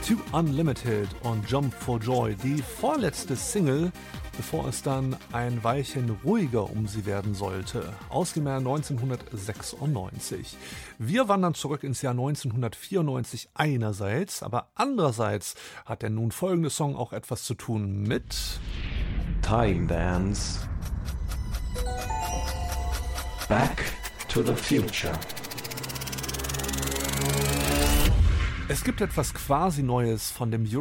To Unlimited und Jump for Joy, die vorletzte Single, bevor es dann ein Weilchen ruhiger um sie werden sollte, aus dem Jahr 1996. Wir wandern zurück ins Jahr 1994 einerseits, aber andererseits hat der nun folgende Song auch etwas zu tun mit Time Dance, Back to the Future. Es gibt etwas quasi Neues von dem